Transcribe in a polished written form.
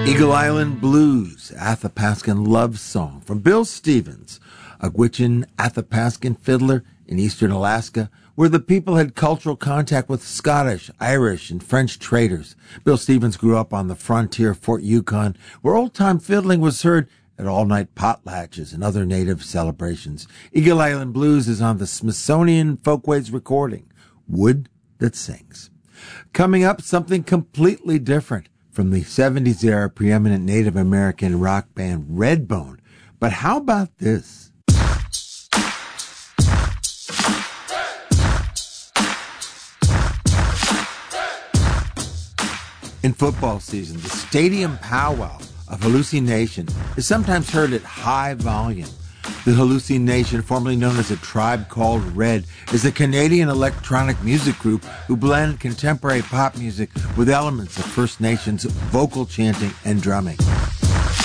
Eagle Island Blues, Athapascan love song from Bill Stevens, a Gwich'in Athapascan fiddler in eastern Alaska, where the people had cultural contact with Scottish, Irish, and French traders. Bill Stevens grew up on the frontier of Fort Yukon, where old-time fiddling was heard at all-night potlatches and other native celebrations. Eagle Island Blues is on the Smithsonian Folkways recording, Wood That Sings. Coming up, something completely different from the 70s era preeminent Native American rock band Redbone. But how about this? In football season, the stadium powwow of Halluci Nation is sometimes heard at high volume. The Halluci Nation, formerly known as a Tribe Called Red, is a Canadian electronic music group who blend contemporary pop music with elements of First Nations vocal chanting and drumming.